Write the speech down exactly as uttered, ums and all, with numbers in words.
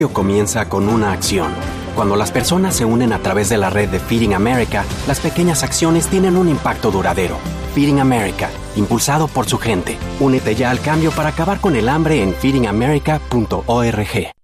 Comienza con una acción. Cuando las personas se unen a través de la red de Feeding America, las pequeñas acciones tienen un impacto duradero. Feeding America, impulsado por su gente. Únete ya al cambio para acabar con el hambre en feeding america punto org.